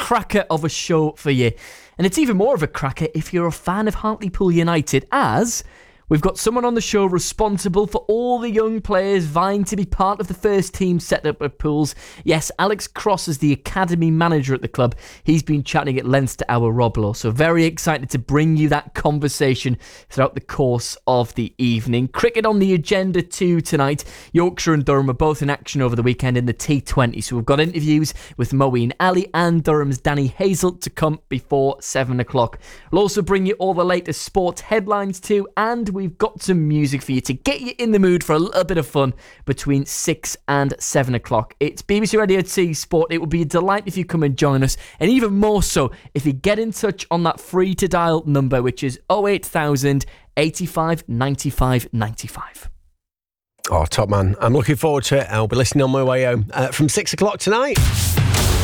cracker of a show for you. And it's even more of a cracker if you're a fan of Hartlepool United, as we've got someone on the show responsible for all the young players vying to be part of the first team set up at Pools. Yes, Alex Cross is the academy manager at the club. He's been chatting at length to our Rob Law, so very excited to bring you that conversation throughout the course of the evening. Cricket on the agenda too tonight. Yorkshire and Durham are both in action over the weekend in the T20, so we've got interviews with Moeen Ali and Durham's Danny Hazel to come before 7 o'clock. We'll also bring you all the latest sports headlines too, and we've got some music for you to get you in the mood for a little bit of fun between 6 and 7 o'clock. It's BBC Radio 2 Sport. It would be a delight if you come and join us, and even more so if you get in touch on that free to dial number, which is 08000 85 95 95. Oh, top man. I'm looking forward to it. I'll be listening on my way home from 6 o'clock tonight.